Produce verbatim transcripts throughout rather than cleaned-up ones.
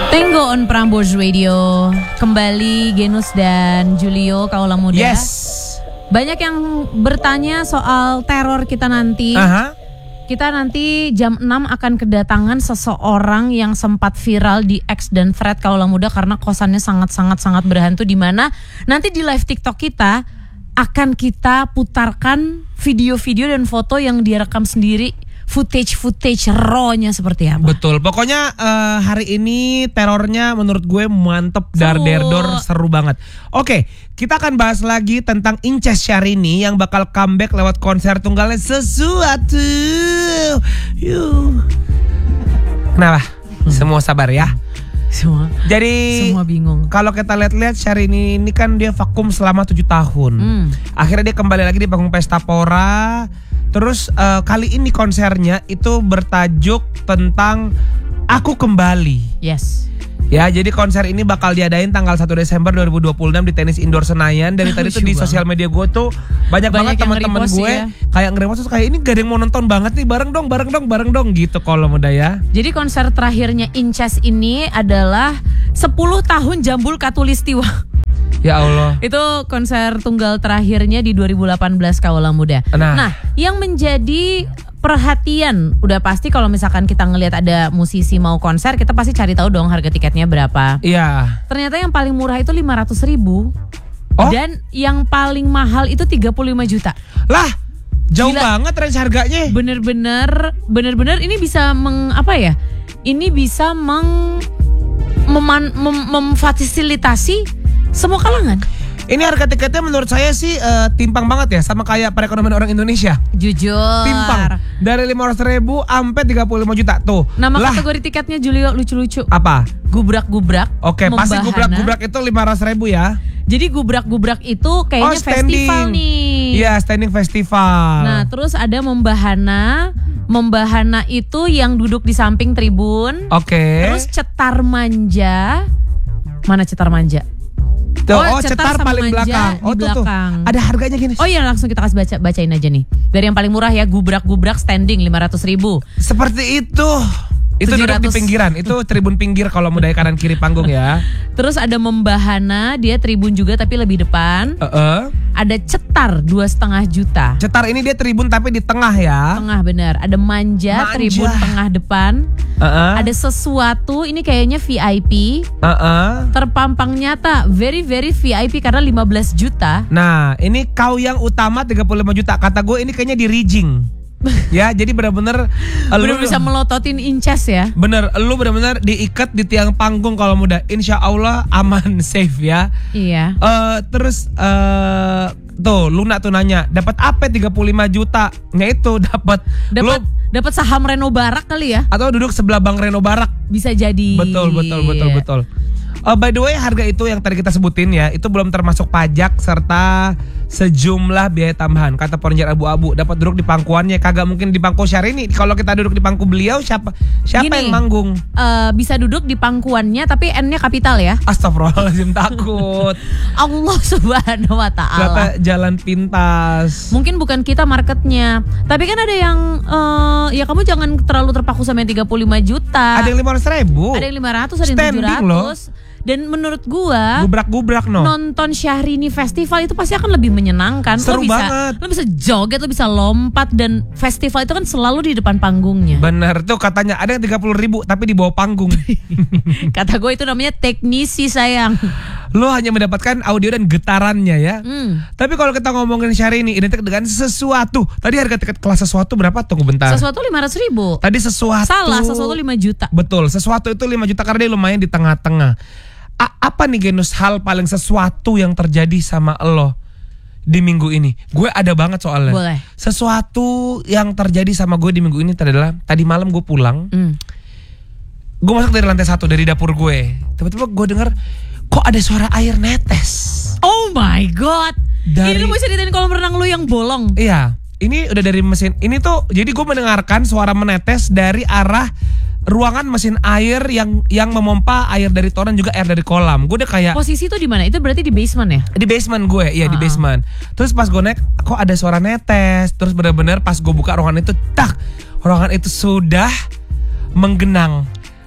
Tango on Prambors Radio. Kembali Genus dan Julio Kaula Muda. Yes. Banyak yang bertanya soal teror kita nanti. Aha. Kita nanti jam enam akan kedatangan seseorang yang sempat viral di X dan Thread Kaula Muda karena kosannya sangat-sangat-sangat berhantu, di mana nanti di live TikTok kita akan kita putarkan video-video dan foto yang dia rekam sendiri. Footage-footage raw-nya seperti apa. Betul, pokoknya uh, hari ini terornya menurut gue mantep, dar der dor, seru banget. Oke, kita akan bahas lagi tentang Inces Syahrini yang bakal comeback lewat konser tunggalnya Sesuatu. Yuh. Kenapa? Hmm. Semua sabar ya. Semua. Jadi semua bingung. Kalau kita lihat-lihat Syahrini ini kan dia vakum selama tujuh tahun. Hmm. Akhirnya dia kembali lagi di panggung Pesta Pora. Terus uh, kali ini konsernya itu bertajuk tentang Aku Kembali. Yes. Ya, jadi konser ini bakal diadain tanggal satu Desember dua ribu dua puluh enam di Tenis Indoor Senayan. Dari tadi tuh di sosial media gue tuh banyak, banyak banget teman-teman gue ya, kayak nge-repost tuh kayak ini gak ada yang mau nonton banget nih, bareng dong, bareng dong, bareng dong gitu kalau muda ya. Jadi konser terakhirnya Inces ini adalah sepuluh tahun Jambul Katulistiwa. Ya Allah. Itu konser tunggal terakhirnya di dua ribu delapan belas Kaula Muda. Nah, nah yang menjadi perhatian udah pasti kalau misalkan kita ngelihat ada musisi mau konser, kita pasti cari tahu dong harga tiketnya berapa. Iya. Ternyata yang paling murah itu lima ratus ribu. Oh? Dan yang paling mahal itu tiga puluh lima juta. Lah, jauh Gila. banget range harganya. Bener-bener, bener-bener ini bisa meng apa ya? Ini bisa meng meman, mem, memfasilitasi semua kalangan. Ini harga tiketnya menurut saya sih uh, timpang banget ya, sama kayak perekonomian orang Indonesia. Jujur. Timpang. Dari lima ratus ribu sampai tiga puluh lima juta tuh. Nama lah. Kategori tiketnya Julio lucu-lucu. Apa? Gubrak-gubrak. Oke, pasti gubrak-gubrak itu lima ratus ribu ya. Jadi gubrak-gubrak itu kayaknya oh, festival nih. Iya, standing festival. Nah, terus ada membahana. Membahana itu yang duduk di samping tribun. Oke. Okay. Terus cetar manja. Mana cetar manja? Tuh, oh, oh cetar, cetar paling belakang. Oh, di tuh, belakang. Tuh. Ada harganya gini. Oh iya, langsung kita kasih baca bacain aja nih. Dari yang paling murah ya, gubrak-gubrak standing lima ratus ribu. Seperti itu. Itu tujuh ratus duduk di pinggiran. Itu tribun pinggir kalau mau dari kanan kiri panggung ya. Terus ada membahana, dia tribun juga tapi lebih depan. Uh-uh. Ada cetar dua setengah juta. Cetar ini dia tribun tapi di tengah ya. Tengah benar. Ada manja, manja. Tribun tengah depan. Uh-uh. Ada sesuatu, ini kayaknya V I P. Uh-uh. Terpampang nyata, very very V I P karena lima belas juta. Nah, ini kau yang utama tiga puluh lima juta. Kata gue ini kayaknya di rigging. Ya, jadi benar-benar benar bisa melototin Inces ya. Bener, lu benar-benar diikat di tiang panggung kalau muda. Insya Allah aman, safe ya. Iya. Uh, terus uh, tuh Luna tuh nanya, dapat apa tiga puluh lima juta? Nggak itu dapat dapat dapat saham Reno Barak kali ya? Atau duduk sebelah Bang Reno Barak? Bisa jadi. Betul, betul, betul, betul. Uh, by the way, harga itu yang tadi kita sebutin ya, itu belum termasuk pajak serta sejumlah biaya tambahan. Kata Poranger abu-abu, dapat duduk di pangkuannya. Kagak mungkin di pangku Syahrini. Kalau kita duduk di pangku beliau, siapa siapa Gini, yang manggung? Uh, bisa duduk di pangkuannya, tapi N-nya kapital ya. Astagfirullahaladzim, takut. Allah subhanahu wa ta'ala. Kata jalan pintas. Mungkin bukan kita marketnya, tapi kan ada yang uh, ya kamu jangan terlalu terpaku sama yang tiga puluh lima juta. Ada yang lima ratus ribu. Ada yang lima ratus, ada yang tujuh ratus. Dan menurut gua gubrak-gubrak no. Nonton Syahrini Festival itu pasti akan lebih menyenangkan. Seru lo bisa, banget. Lo bisa joget, lo bisa lompat. Dan festival itu kan selalu di depan panggungnya. Bener tuh katanya ada yang tiga puluh ribu tapi di bawah panggung. Kata gue itu namanya teknisi sayang. Lo hanya mendapatkan audio dan getarannya ya. hmm. Tapi kalau kita ngomongin Syahrini identik dengan sesuatu. Tadi harga tiket kelas sesuatu berapa? Tunggu bentar. Sesuatu lima ratus ribu. Tadi sesuatu. Salah, sesuatu lima juta. Betul, sesuatu itu lima juta karena dia lumayan di tengah-tengah. A- apa nih Genus hal paling sesuatu yang terjadi sama lo di minggu ini? Gue ada banget soalnya. Boleh. Sesuatu yang terjadi sama gue di minggu ini adalah tadi malam gue pulang. Mm. Gue masuk dari lantai satu dari dapur gue. Tiba-tiba gue dengar kok ada suara air netes. Oh my god. Dari... Ini lu mau ceritain kolam renang lu yang bolong. Iya. Ini udah dari mesin. Ini tuh jadi gue mendengarkan suara menetes dari arah ruangan mesin air yang yang memompa air dari toren juga air dari kolam. Gue udah kayak posisi itu di mana? Itu berarti di basement ya? Di basement gue, iya ah. di basement. Terus pas gue naik, kok ada suara netes. Terus benar-benar pas gue buka ruangan itu, tak, ruangan itu sudah menggenang.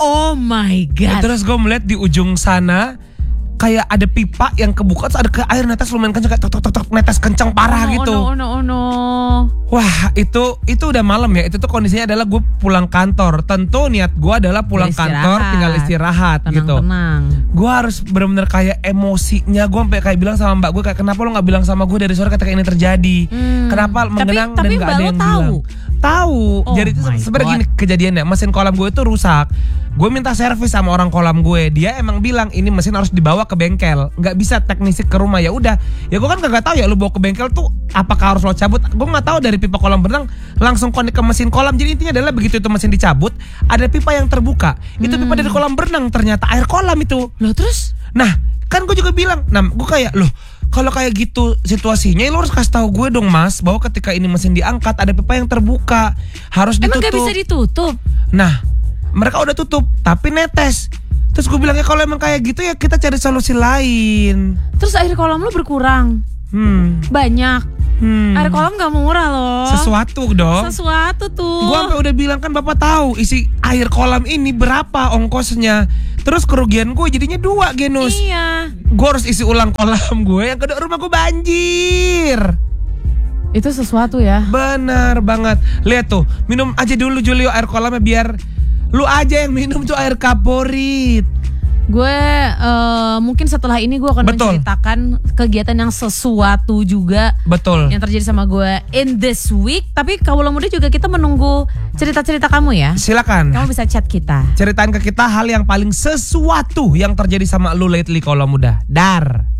Oh my god. Terus gue melihat di ujung sana kayak ada pipa yang kebuka, terus ada ke air netes lumayan kencang, kayak tok tok tok tok netes kencang parah oh no, gitu. Oh no, oh no, oh no. Wah itu itu udah malam ya. Itu tuh kondisinya adalah gue pulang kantor. Tentu niat gue adalah pulang kantor tinggal istirahat tenang, gitu. Tenang. Gue harus benar-benar kayak emosinya. Gue sampai kayak bilang sama mbak gue kayak, kenapa lo nggak bilang sama gue dari sore ketika ini terjadi? Hmm. Kenapa mengenang dan nggak ada yang tahu. bilang? Tahu. Oh jadi itu sebenarnya gini kejadiannya. Mesin kolam gue itu rusak. Gue minta servis sama orang kolam gue. Dia emang bilang ini mesin harus dibawa ke bengkel. Nggak bisa teknisi ke rumah. Ya udah. Ya gue kan nggak tahu ya lu bawa ke bengkel tuh apakah harus lo cabut. Gue nggak tahu dari pipa kolam berenang langsung konek ke mesin kolam. Jadi intinya adalah begitu itu mesin dicabut, ada pipa yang terbuka. Itu hmm. pipa dari kolam berenang, ternyata air kolam itu. Loh terus? Nah kan gue juga bilang, nah gue kayak loh. Kalau kayak gitu situasinya, lo harus kasih tahu gue dong mas, bahwa ketika ini mesin diangkat ada pipa yang terbuka, harus ditutup. Emang gak bisa ditutup? Nah, mereka udah tutup, tapi netes. Terus gue bilang ya kalau emang kayak gitu ya kita cari solusi lain. Terus air kolam lo berkurang? Hmm. Banyak. Hmm. Air kolam gak murah loh. Sesuatu dong. Sesuatu tuh. Gue sampai udah bilang kan bapak tahu isi air kolam ini berapa ongkosnya. Terus kerugian gue jadinya dua Genus. Iya. Gue harus isi ulang kolam gue, yang kedua rumah gue banjir. Itu sesuatu ya. Benar banget. Lihat tuh, minum aja dulu Julio air kolamnya biar lu aja yang minum tuh air kaporit. Gue uh, mungkin setelah ini gue akan Betul. menceritakan kegiatan yang sesuatu juga Betul. yang terjadi sama gue in this week. Tapi Kaula Muda juga kita menunggu cerita-cerita kamu ya. Silakan. Kamu bisa chat kita. Ceritain ke kita hal yang paling sesuatu yang terjadi sama lu lately Kaula Muda. Dar.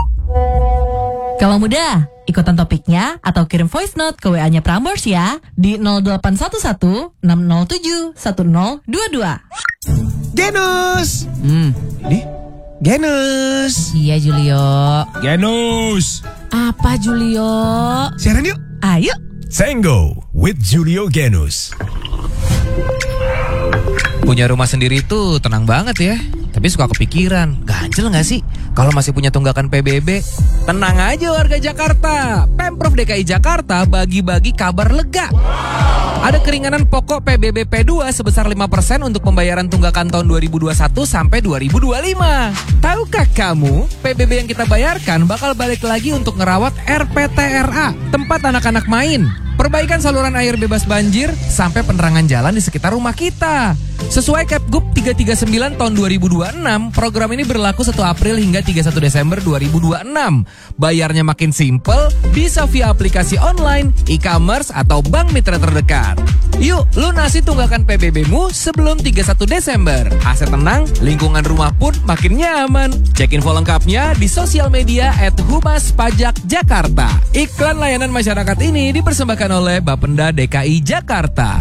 Kaula Muda, ikutan topiknya atau kirim voice note ke W A-nya Prambors ya di nol delapan satu satu enam nol tujuh satu nol dua dua. Genus. Hmm, di Genus. Iya Julio. Genus. Apa Julio? Siaran yuk. Ayo. Tango with Julio Genus. Punya rumah sendiri tuh tenang banget ya. Tapi suka kepikiran, ganjel gak sih kalau masih punya tunggakan P B B? Tenang aja warga Jakarta, Pemprov D K I Jakarta bagi-bagi kabar lega. Ada keringanan pokok P B B P dua sebesar lima persen untuk pembayaran tunggakan tahun dua ribu dua puluh satu sampai dua ribu dua puluh lima. Tahukah kamu, P B B yang kita bayarkan bakal balik lagi untuk ngerawat R P T R A, tempat anak-anak main. Perbaikan saluran air bebas banjir sampai penerangan jalan di sekitar rumah kita. Sesuai Kepgub tiga tiga sembilan tahun dua ribu dua puluh enam, program ini berlaku satu April hingga tiga puluh satu Desember dua ribu dua puluh enam. Bayarnya makin simple, bisa via aplikasi online, e-commerce, atau bank mitra terdekat. Yuk, lunasi tunggakan P B B-mu sebelum tiga puluh satu Desember. Aset tenang, lingkungan rumah pun makin nyaman. Cek info lengkapnya di sosial media at Humas Pajak Jakarta. Iklan layanan masyarakat ini dipersembahkan oleh Bapenda D K I Jakarta.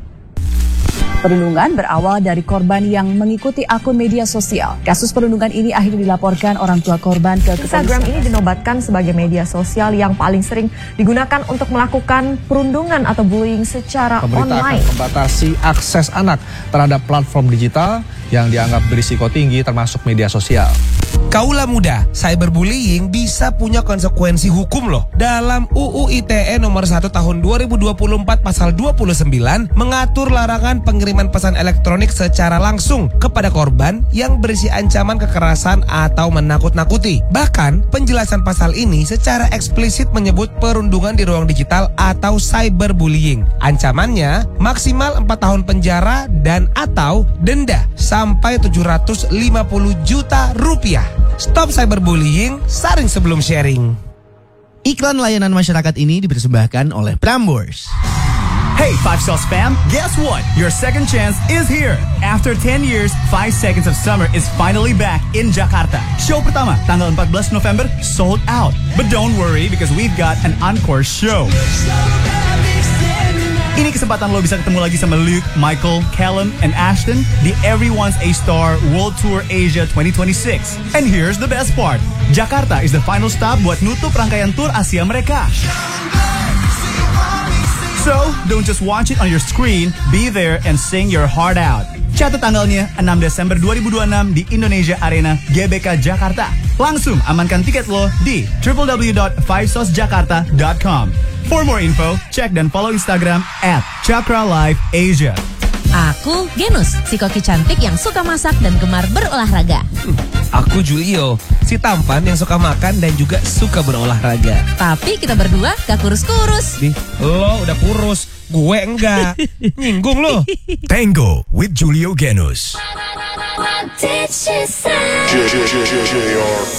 Perundungan berawal dari korban yang mengikuti akun media sosial. Kasus perundungan ini akhirnya dilaporkan orang tua korban ke kepolisian. Instagram ini dinobatkan sebagai media sosial yang paling sering digunakan untuk melakukan perundungan atau bullying secara Pemerintah online. Akan membatasi akses anak terhadap platform digital yang dianggap berisiko tinggi termasuk media sosial. Kaula Muda, cyberbullying bisa punya konsekuensi hukum loh. Dalam U U I T E nomor satu tahun dua ribu dua puluh empat pasal dua puluh sembilan mengatur larangan pengiriman pesan elektronik secara langsung kepada korban yang berisi ancaman kekerasan atau menakut-nakuti. Bahkan penjelasan pasal ini secara eksplisit menyebut perundungan di ruang digital atau cyberbullying. Ancamannya maksimal empat tahun penjara dan atau denda sampai tujuh ratus lima puluh juta rupiah. Stop cyberbullying, saring sebelum sharing. Iklan layanan masyarakat ini dipersembahkan oleh Prambors. Hey, Five Sauce fam, guess what? Your second chance is here. After ten years, Five Seconds of Summer is finally back in Jakarta. Show pertama, tanggal empat belas November, sold out. But don't worry because we've got an encore show. Ini kesempatan lo bisa ketemu lagi sama Luke, Michael, Callum, and Ashton di Everyone's A-Star World Tour Asia twenty twenty-six. And here's the best part. Jakarta is the final stop buat nutup rangkaian tour Asia mereka. So, don't just watch it on your screen, be there and sing your heart out. Catat tanggalnya enam Desember dua ribu dua puluh enam di Indonesia Arena G B K Jakarta. Langsung amankan tiket lo di w w w dot five sauce jakarta dot com. For more info, cek dan follow Instagram at Chakra Live Asia. Aku Genus, si koki cantik yang suka masak dan gemar berolahraga. Aku Julio, si tampan yang suka makan dan juga suka berolahraga. Tapi kita berdua gak kurus-kurus. Di, lo udah kurus, gue enggak. Nyinggung lo. Tango with Julio Genus.